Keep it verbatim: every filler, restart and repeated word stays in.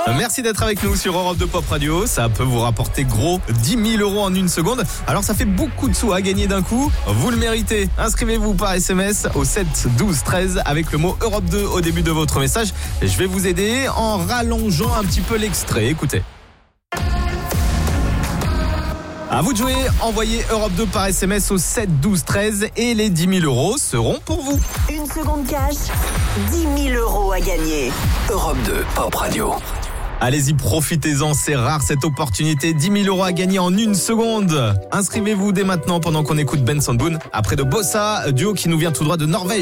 Merci d'être avec nous sur Europe deux Pop Radio. Ça peut vous rapporter gros dix mille euros en une seconde. Alors ça fait beaucoup de sous à gagner d'un coup. Vous le méritez. Inscrivez-vous par S M S au sept douze treize avec le mot Europe deux au début de votre message. Je vais vous aider en rallongeant un petit peu l'extrait. Écoutez. À vous de jouer, envoyez Europe deux par S M S au sept douze treize et les dix mille euros seront pour vous. Une seconde cash, dix mille euros à gagner. Europe deux Pop Radio. Allez-y, profitez-en, c'est rare cette opportunité. dix mille euros à gagner en une seconde. Inscrivez-vous dès maintenant pendant qu'on écoute Ben Sandboun. Après de Bossa, duo qui nous vient tout droit de Norvège.